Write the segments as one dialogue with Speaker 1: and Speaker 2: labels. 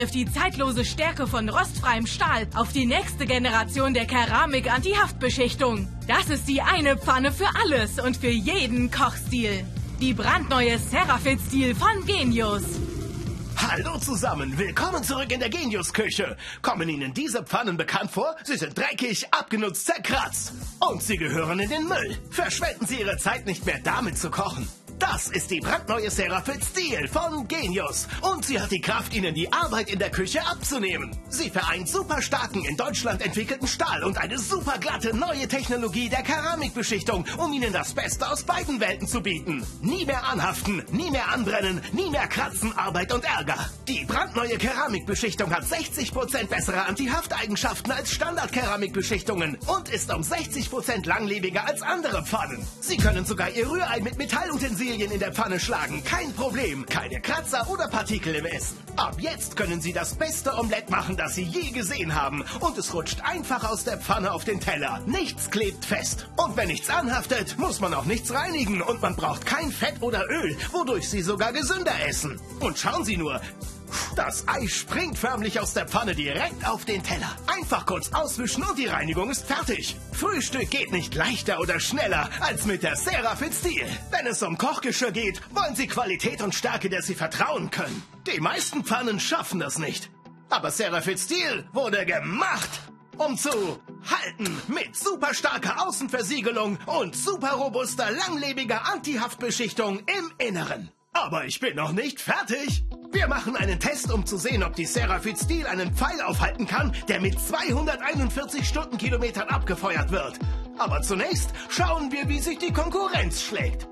Speaker 1: Trifft die zeitlose Stärke von rostfreiem Stahl auf die nächste Generation der Keramik-Antihaftbeschichtung. Das ist die eine Pfanne für alles und für jeden Kochstil. Die brandneue Serafit-Stil von Genius.
Speaker 2: Hallo zusammen, willkommen zurück in der Genius-Küche. Kommen Ihnen diese Pfannen bekannt vor? Sie sind dreckig, abgenutzt, zerkratzt. Und sie gehören in den Müll. Verschwenden Sie Ihre Zeit nicht mehr damit zu kochen. Das ist die brandneue Serafit-Stil von Genius. Und sie hat die Kraft, Ihnen die Arbeit in der Küche abzunehmen. Sie vereint super starken, in Deutschland entwickelten Stahl und eine super glatte neue Technologie der Keramikbeschichtung, um Ihnen das Beste aus beiden Welten zu bieten. Nie mehr anhaften, nie mehr anbrennen, nie mehr kratzen, Arbeit und Ärger. Die brandneue Keramikbeschichtung hat 60% bessere Antihafteigenschaften als Standard-Keramikbeschichtungen und ist um 60% langlebiger als andere Pfannen. Sie können sogar Ihr Rührei mit Metallutensilien in der Pfanne schlagen. Kein Problem. Keine Kratzer oder Partikel im Essen. Ab jetzt können Sie das beste Omelett machen, das Sie je gesehen haben. Und es rutscht einfach aus der Pfanne auf den Teller. Nichts klebt fest. Und wenn nichts anhaftet, muss man auch nichts reinigen. Und man braucht kein Fett oder Öl, wodurch Sie sogar gesünder essen. Und schauen Sie nur, das Ei springt förmlich aus der Pfanne direkt auf den Teller. Einfach kurz auswischen und die Reinigung ist fertig. Frühstück geht nicht leichter oder schneller als mit der Serafit-Stil. Wenn es um Kochgeschirr geht, wollen Sie Qualität und Stärke, der Sie vertrauen können. Die meisten Pfannen schaffen das nicht. Aber Serafit-Stil wurde gemacht, um zu halten. Mit super starker Außenversiegelung und super robuster, langlebiger Antihaftbeschichtung im Inneren. Aber ich bin noch nicht fertig. Wir machen einen Test, um zu sehen, ob die Serafit-Stil einen Pfeil aufhalten kann, der mit 241 Stundenkilometern abgefeuert wird. Aber zunächst schauen wir, wie sich die Konkurrenz schlägt.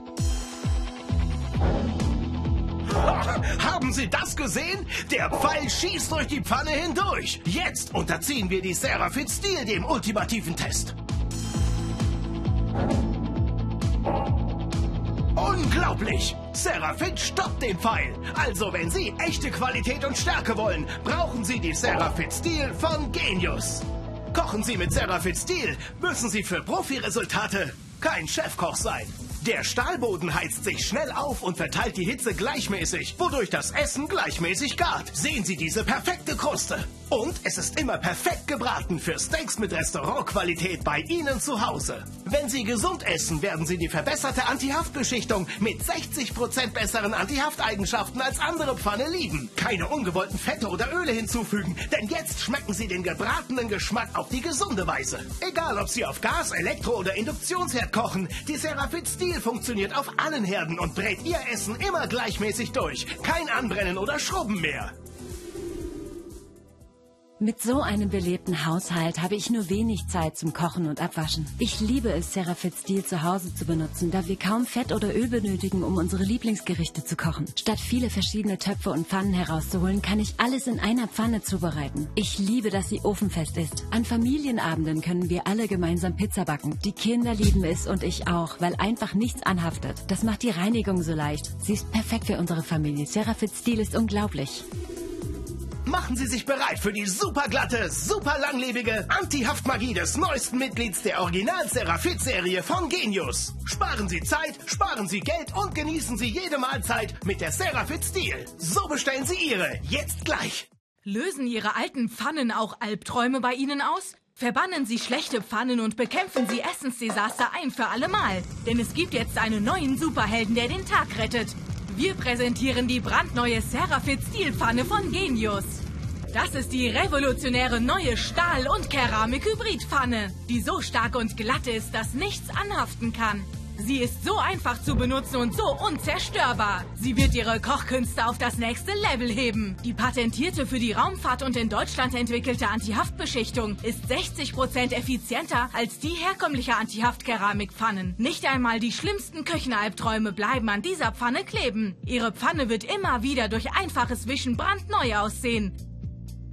Speaker 2: Haben Sie das gesehen? Der Pfeil schießt durch die Pfanne hindurch. Jetzt unterziehen wir die Serafit-Stil dem ultimativen Test. Unglaublich! Serafit stoppt den Pfeil. Also wenn Sie echte Qualität und Stärke wollen, brauchen Sie die Serafit-Stil von Genius. Kochen Sie mit Serafit-Stil, müssen Sie für Profi-Resultate kein Chefkoch sein. Der Stahlboden heizt sich schnell auf und verteilt die Hitze gleichmäßig, wodurch das Essen gleichmäßig gart. Sehen Sie diese perfekte Kruste. Und es ist immer perfekt gebraten für Steaks mit Restaurantqualität bei Ihnen zu Hause. Wenn Sie gesund essen, werden Sie die verbesserte Antihaftbeschichtung mit 60% besseren Antihafteigenschaften als andere Pfanne lieben. Keine ungewollten Fette oder Öle hinzufügen, denn jetzt schmecken Sie den gebratenen Geschmack auf die gesunde Weise. Egal, ob Sie auf Gas, Elektro- oder Induktionsherd kochen, die Serafit-Stil funktioniert auf allen Herden und brät Ihr Essen immer gleichmäßig durch. Kein Anbrennen oder Schrubben mehr.
Speaker 3: Mit so einem belebten Haushalt habe ich nur wenig Zeit zum Kochen und Abwaschen. Ich liebe es, Serafit-Stil zu Hause zu benutzen, da wir kaum Fett oder Öl benötigen, um unsere Lieblingsgerichte zu kochen. Statt viele verschiedene Töpfe und Pfannen herauszuholen, kann ich alles in einer Pfanne zubereiten. Ich liebe, dass sie ofenfest ist. An Familienabenden können wir alle gemeinsam Pizza backen. Die Kinder lieben es und ich auch, weil einfach nichts anhaftet. Das macht die Reinigung so leicht. Sie ist perfekt für unsere Familie. Serafit-Stil ist unglaublich.
Speaker 2: Machen Sie sich bereit für die superglatte, super langlebige Antihaftmagie des neuesten Mitglieds der Original-Serafit-Serie von Genius. Sparen Sie Zeit, sparen Sie Geld und genießen Sie jede Mahlzeit mit der Serafit-Stil. So bestellen Sie Ihre jetzt gleich.
Speaker 1: Lösen Ihre alten Pfannen auch Albträume bei Ihnen aus? Verbannen Sie schlechte Pfannen und bekämpfen Sie Essensdesaster ein für alle Mal. Denn es gibt jetzt einen neuen Superhelden, der den Tag rettet. Wir präsentieren die brandneue Serafit-Stil-Pfanne von Genius. Das ist die revolutionäre neue Stahl- und Keramik-Hybrid-Pfanne, die so stark und glatt ist, dass nichts anhaften kann. Sie ist so einfach zu benutzen und so unzerstörbar. Sie wird Ihre Kochkünste auf das nächste Level heben. Die patentierte für die Raumfahrt und in Deutschland entwickelte Antihaftbeschichtung ist 60% effizienter als die herkömmliche Antihaft-Keramikpfannen. Nicht einmal die schlimmsten Küchenalbträume bleiben an dieser Pfanne kleben. Ihre Pfanne wird immer wieder durch einfaches Wischen brandneu aussehen.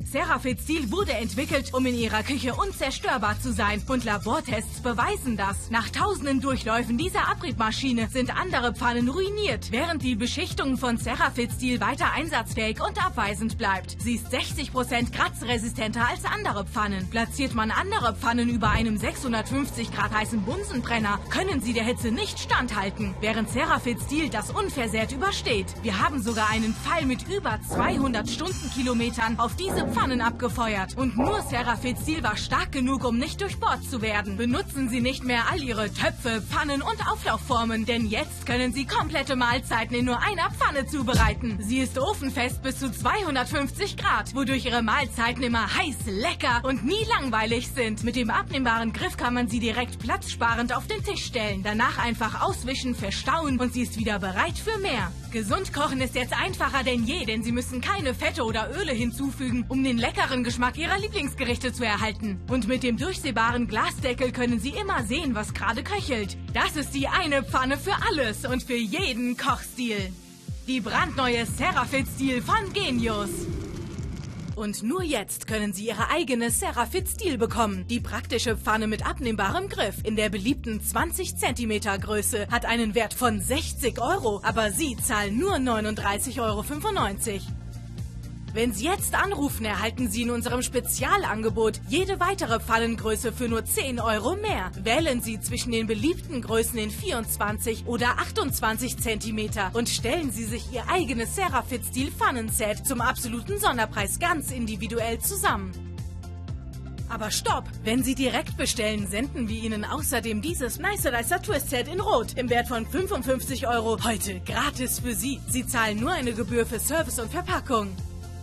Speaker 1: Serafit Steel wurde entwickelt, um in ihrer Küche unzerstörbar zu sein. Und Labortests beweisen das. Nach tausenden Durchläufen dieser Abriebmaschine sind andere Pfannen ruiniert, während die Beschichtung von Serafit Steel weiter einsatzfähig und abweisend bleibt. Sie ist 60% kratzresistenter als andere Pfannen. Platziert man andere Pfannen über einem 650 Grad heißen Bunsenbrenner, können sie der Hitze nicht standhalten, während Serafit Steel das unversehrt übersteht. Wir haben sogar einen Fall mit über 200 Stundenkilometern auf diese Pfannen abgefeuert. Und nur Serafit Steel war stark genug, um nicht durchbohrt zu werden. Benutzen Sie nicht mehr all Ihre Töpfe, Pfannen und Auflaufformen, denn jetzt können Sie komplette Mahlzeiten in nur einer Pfanne zubereiten. Sie ist ofenfest bis zu 250 Grad, wodurch Ihre Mahlzeiten immer heiß, lecker und nie langweilig sind. Mit dem abnehmbaren Griff kann man sie direkt platzsparend auf den Tisch stellen. Danach einfach auswischen, verstauen und sie ist wieder bereit für mehr. Gesund kochen ist jetzt einfacher denn je, denn Sie müssen keine Fette oder Öle hinzufügen, um den leckeren Geschmack Ihrer Lieblingsgerichte zu erhalten. Und mit dem durchsehbaren Glasdeckel können Sie immer sehen, was gerade köchelt. Das ist die eine Pfanne für alles und für jeden Kochstil. Die brandneue Serafit Steel von Genius. Und nur jetzt können Sie Ihre eigene Serafit Steel bekommen. Die praktische Pfanne mit abnehmbarem Griff in der beliebten 20 cm Größe hat einen Wert von 60 €, aber Sie zahlen nur 39,95 €. Wenn Sie jetzt anrufen, erhalten Sie in unserem Spezialangebot jede weitere Pfannengröße für nur 10 € mehr. Wählen Sie zwischen den beliebten Größen in 24 oder 28 cm und stellen Sie sich Ihr eigenes Serafit Steel Pfannenset zum absoluten Sonderpreis ganz individuell zusammen. Aber stopp! Wenn Sie direkt bestellen, senden wir Ihnen außerdem dieses Nice Dicer Twist Set in Rot im Wert von 55 € heute gratis für Sie. Sie zahlen nur eine Gebühr für Service und Verpackung.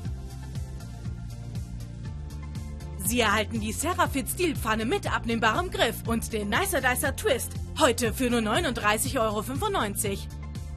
Speaker 1: Sie erhalten die Serafit Steel Pfanne mit abnehmbarem Griff und den Nice Dicer Twist heute für nur 39,95 €.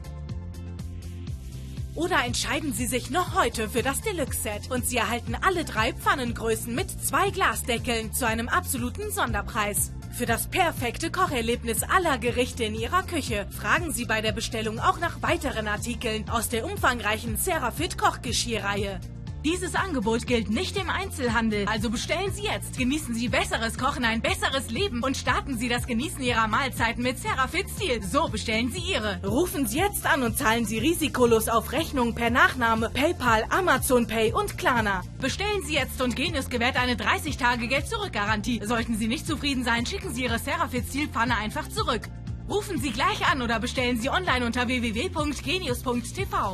Speaker 1: Oder entscheiden Sie sich noch heute für das Deluxe-Set und Sie erhalten alle 3 Pfannengrößen mit 2 Glasdeckeln zu einem absoluten Sonderpreis. Für das perfekte Kocherlebnis aller Gerichte in Ihrer Küche fragen Sie bei der Bestellung auch nach weiteren Artikeln aus der umfangreichen Serafit Kochgeschirrreihe. Dieses Angebot gilt nicht im Einzelhandel, also bestellen Sie jetzt. Genießen Sie besseres Kochen, ein besseres Leben und starten Sie das Genießen Ihrer Mahlzeiten mit Serafit Steel. So bestellen Sie Ihre. Rufen Sie jetzt an und zahlen Sie risikolos auf Rechnung per Nachname, PayPal, Amazon Pay und Klarna. Bestellen Sie jetzt und Genius gewährt eine 30-Tage-Geld-Zurück-Garantie. Sollten Sie nicht zufrieden sein, schicken Sie Ihre Serafit Steel Pfanne einfach zurück. Rufen Sie gleich an oder bestellen Sie online unter www.genius.tv.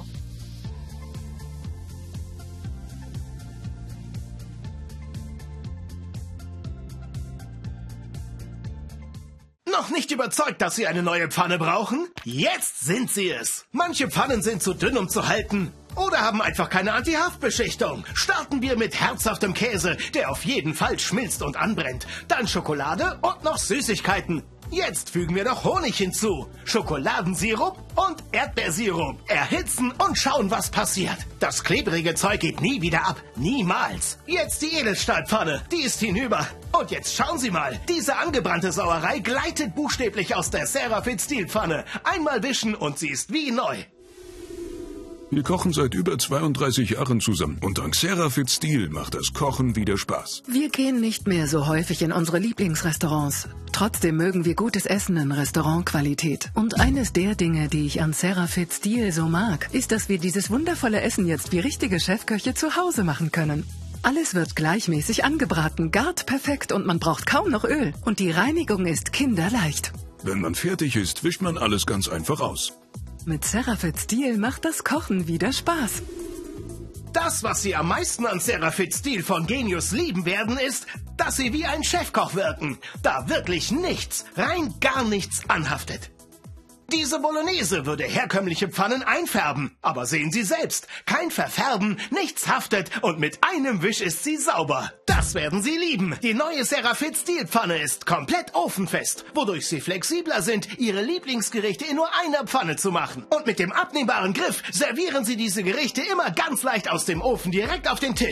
Speaker 2: Noch nicht überzeugt, dass Sie eine neue Pfanne brauchen? Jetzt sind Sie es! Manche Pfannen sind zu dünn, um zu halten. Oder haben einfach keine Anti-Haftbeschichtung. Starten wir mit herzhaftem Käse, der auf jeden Fall schmilzt und anbrennt. Dann Schokolade und noch Süßigkeiten. Jetzt fügen wir noch Honig hinzu, Schokoladensirup und Erdbeersirup. Erhitzen und schauen, was passiert. Das klebrige Zeug geht nie wieder ab. Niemals. Jetzt die Edelstahlpfanne. Die ist hinüber. Und jetzt schauen Sie mal. Diese angebrannte Sauerei gleitet buchstäblich aus der Serafit Steel Pfanne. Einmal wischen und sie ist wie neu.
Speaker 4: Wir kochen seit über 32 Jahren zusammen und dank Serafit Steel macht das Kochen wieder Spaß.
Speaker 5: Wir gehen nicht mehr so häufig in unsere Lieblingsrestaurants. Trotzdem mögen wir gutes Essen in Restaurantqualität. Und eines der Dinge, die ich an Serafit Steel so mag, ist, dass wir dieses wundervolle Essen jetzt wie richtige Chefköche zu Hause machen können. Alles wird gleichmäßig angebraten, gart perfekt und man braucht kaum noch Öl. Und die Reinigung ist kinderleicht.
Speaker 4: Wenn man fertig ist, wischt man alles ganz einfach aus.
Speaker 5: Mit Serafit Steel macht das Kochen wieder Spaß.
Speaker 2: Das, was Sie am meisten an Serafit Steel von Genius lieben werden, ist, dass Sie wie ein Chefkoch wirken. Da wirklich nichts, rein gar nichts anhaftet. Diese Bolognese würde herkömmliche Pfannen einfärben. Aber sehen Sie selbst, kein Verfärben, nichts haftet und mit einem Wisch ist sie sauber. Das werden Sie lieben. Die neue Serafit Steel Pfanne ist komplett ofenfest, wodurch Sie flexibler sind, Ihre Lieblingsgerichte in nur einer Pfanne zu machen. Und mit dem abnehmbaren Griff servieren Sie diese Gerichte immer ganz leicht aus dem Ofen direkt auf den Tisch.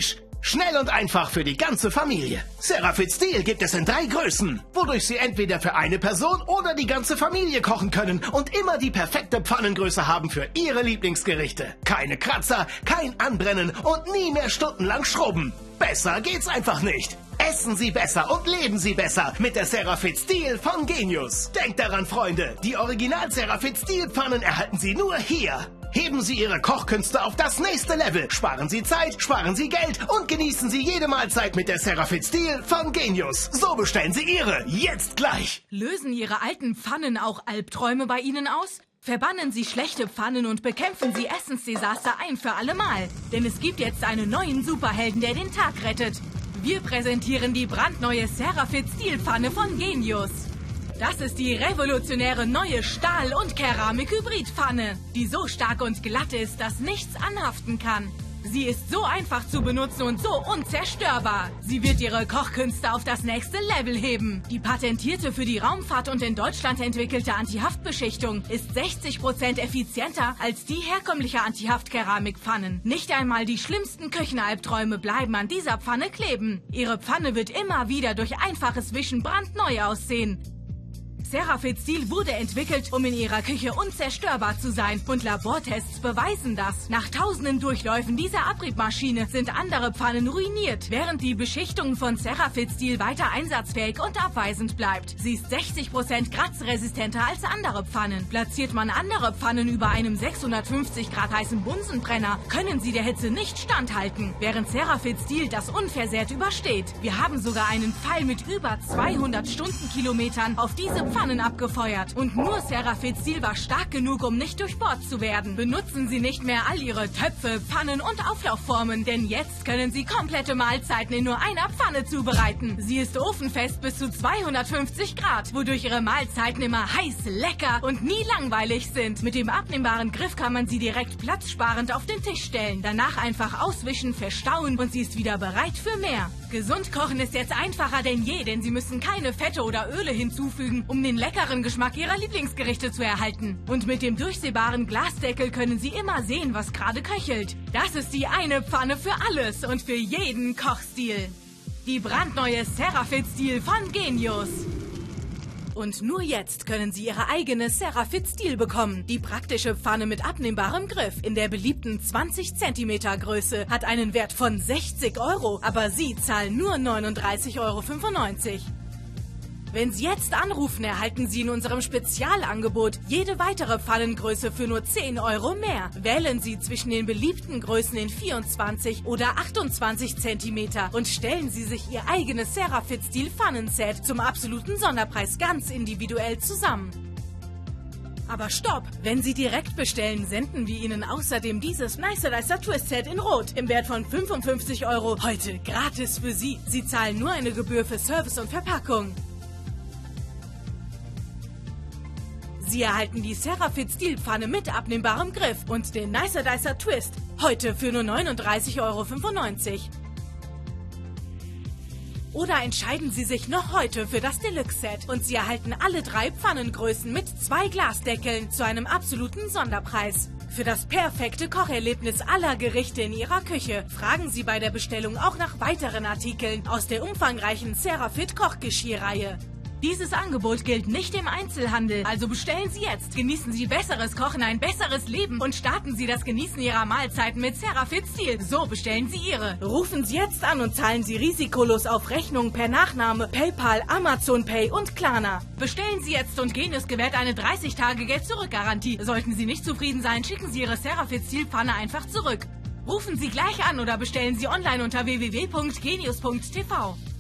Speaker 2: Schnell und einfach für die ganze Familie. Serafit-Stil gibt es in 3 Größen, wodurch Sie entweder für eine Person oder die ganze Familie kochen können und immer die perfekte Pfannengröße haben für Ihre Lieblingsgerichte. Keine Kratzer, kein Anbrennen und nie mehr stundenlang schrubben. Besser geht's einfach nicht. Essen Sie besser und leben Sie besser mit der Serafit-Stil von Genius. Denkt daran, Freunde, die Original Serafit-Stil-Pfannen erhalten Sie nur hier. Heben Sie Ihre Kochkünste auf das nächste Level. Sparen Sie Zeit, sparen Sie Geld und genießen Sie jede Mahlzeit mit der Serafit-Stil von Genius. So bestellen Sie Ihre jetzt gleich.
Speaker 1: Lösen Ihre alten Pfannen auch Albträume bei Ihnen aus? Verbannen Sie schlechte Pfannen und bekämpfen Sie Essensdesaster ein für alle Mal. Denn es gibt jetzt einen neuen Superhelden, der den Tag rettet. Wir präsentieren die brandneue Serafit-Stil-Pfanne von Genius. Das ist die revolutionäre neue Stahl- und Keramik-Hybrid-Pfanne, die so stark und glatt ist, dass nichts anhaften kann. Sie ist so einfach zu benutzen und so unzerstörbar. Sie wird Ihre Kochkünste auf das nächste Level heben. Die patentierte für die Raumfahrt und in Deutschland entwickelte Antihaftbeschichtung ist 60% effizienter als die herkömmliche Antihaft-Keramikpfannen. Nicht einmal die schlimmsten Küchenalbträume bleiben an dieser Pfanne kleben. Ihre Pfanne wird immer wieder durch einfaches Wischen brandneu aussehen. Serafit-Stil wurde entwickelt, um in Ihrer Küche unzerstörbar zu sein. Und Labortests beweisen das. Nach tausenden Durchläufen dieser Abriebmaschine sind andere Pfannen ruiniert, während die Beschichtung von Serafit-Stil weiter einsatzfähig und abweisend bleibt. Sie ist 60% kratzresistenter als andere Pfannen. Platziert man andere Pfannen über einem 650 Grad heißen Bunsenbrenner, können sie der Hitze nicht standhalten, während Serafit-Stil das unversehrt übersteht. Wir haben sogar einen Pfeil mit über 200 Stundenkilometern auf diese Pfannen abgefeuert. Und nur Serafit-Stil war stark genug, um nicht durchbohrt zu werden. Benutzen Sie nicht mehr all Ihre Töpfe, Pfannen und Auflaufformen, denn jetzt können Sie komplette Mahlzeiten in nur einer Pfanne zubereiten. Sie ist ofenfest bis zu 250 Grad, wodurch Ihre Mahlzeiten immer heiß, lecker und nie langweilig sind. Mit dem abnehmbaren Griff kann man sie direkt platzsparend auf den Tisch stellen. Danach einfach auswischen, verstauen und sie ist wieder bereit für mehr. Gesund kochen ist jetzt einfacher denn je, denn Sie müssen keine Fette oder Öle hinzufügen, um den leckeren Geschmack Ihrer Lieblingsgerichte zu erhalten. Und mit dem durchsehbaren Glasdeckel können Sie immer sehen, was gerade köchelt. Das ist die eine Pfanne für alles und für jeden Kochstil. Die brandneue Serafit-Stil von Genius. Und nur jetzt können Sie Ihre eigene Serafit-Stil bekommen. Die praktische Pfanne mit abnehmbarem Griff in der beliebten 20 cm Größe hat einen Wert von 60 €, aber Sie zahlen nur 39,95 €. Wenn Sie jetzt anrufen, erhalten Sie in unserem Spezialangebot jede weitere Pfannengröße für nur 10 € mehr. Wählen Sie zwischen den beliebten Größen in 24 oder 28 cm und stellen Sie sich Ihr eigenes Serafit-Stil Pfannenset zum absoluten Sonderpreis ganz individuell zusammen. Aber stopp! Wenn Sie direkt bestellen, senden wir Ihnen außerdem dieses Nicer Dicer Twist Set in Rot im Wert von 55 € heute gratis für Sie. Sie zahlen nur eine Gebühr für Service und Verpackung. Sie erhalten die Serafit-Stil-Pfanne mit abnehmbarem Griff und den Nicer Dicer Twist heute für nur 39,95 €. Oder entscheiden Sie sich noch heute für das Deluxe-Set und Sie erhalten alle 3 Pfannengrößen mit 2 Glasdeckeln zu einem absoluten Sonderpreis. Für das perfekte Kocherlebnis aller Gerichte in Ihrer Küche fragen Sie bei der Bestellung auch nach weiteren Artikeln aus der umfangreichen Serafit-Kochgeschirrreihe. Dieses Angebot gilt nicht im Einzelhandel, also bestellen Sie jetzt. Genießen Sie besseres Kochen, ein besseres Leben und starten Sie das Genießen Ihrer Mahlzeiten mit Serafit-Stil. So bestellen Sie Ihre. Rufen Sie jetzt an und zahlen Sie risikolos auf Rechnung per Nachname, PayPal, Amazon Pay und Klarna. Bestellen Sie jetzt und Genius gewährt eine 30-Tage-Geld-Zurück-Garantie. Sollten Sie nicht zufrieden sein, schicken Sie Ihre Serafit-Stil-Pfanne einfach zurück. Rufen Sie gleich an oder bestellen Sie online unter www.genius.tv.